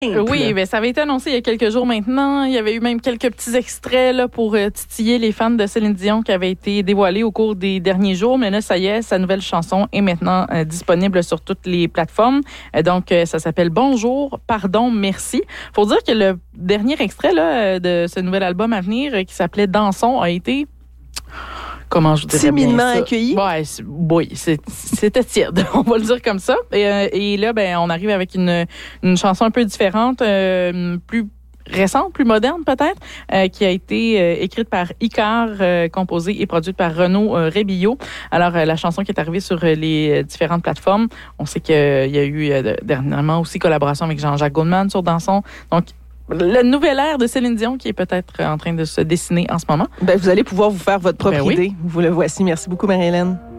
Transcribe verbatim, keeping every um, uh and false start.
Oui, ben, ça avait été annoncé il y a quelques jours maintenant. Il y avait eu même quelques petits extraits là, pour euh, titiller les fans de Céline Dion qui avaient été dévoilés au cours des derniers jours. Mais là, ça y est, sa nouvelle chanson est maintenant euh, disponible sur toutes les plateformes. Euh, donc, euh, ça s'appelle Bonjour, pardon, merci. Faut dire que le dernier extrait là, de ce nouvel album à venir euh, qui s'appelait Dansons a été... Comment je dirais timidement bien ça? accueilli. Ouais, c'est, oui, c'est, c'était tiède, on va le dire comme ça. Et, euh, et là, ben, on arrive avec une, une chanson un peu différente, euh, plus récente, plus moderne peut-être, euh, qui a été euh, écrite par Icar, euh, composée et produite par Renaud euh, Rébillot. Alors, euh, la chanson qui est arrivée sur euh, les différentes plateformes, on sait qu'il euh, y a eu euh, dernièrement aussi collaboration avec Jean-Jacques Goldman sur Dansons. Donc, la nouvelle ère de Céline Dion qui est peut-être en train de se dessiner en ce moment. Ben, vous allez pouvoir vous faire votre propre ben oui. idée. Vous le voici. Merci beaucoup, Marie-Hélène.